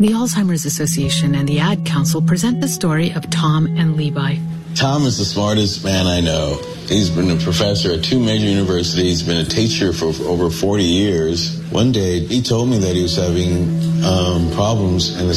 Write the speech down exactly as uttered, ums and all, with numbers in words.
The Alzheimer's Association and the Ad Council present the story of Tom and Levi. Tom is the smartest man I know. He's been a professor at two major universities, been a teacher for over forty years. One day, he told me that he was having um, problems in his